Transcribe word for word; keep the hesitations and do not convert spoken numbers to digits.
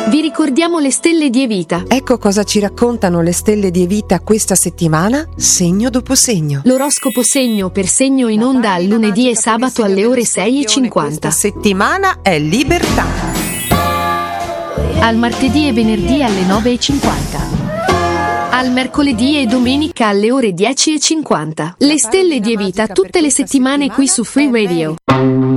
Vi ricordiamo le stelle di Evita. Ecco cosa ci raccontano le stelle di Evita questa settimana, segno dopo segno. L'oroscopo segno per segno in onda al lunedì e sabato alle ore sei e cinquanta. Questa settimana è libertà. Al martedì e venerdì alle nove e cinquanta. Al mercoledì e domenica alle ore dieci e cinquanta. Le stelle di Evita tutte le settimane qui su Free Radio.